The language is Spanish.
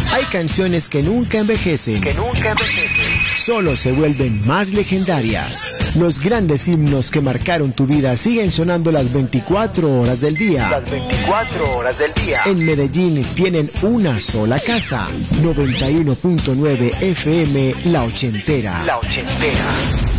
Hay canciones que nunca envejecen. Solo se vuelven más legendarias. Los grandes himnos que marcaron tu vida siguen sonando las 24 horas del día. En Medellín tienen una sola casa. 91.9 FM La Ochentera.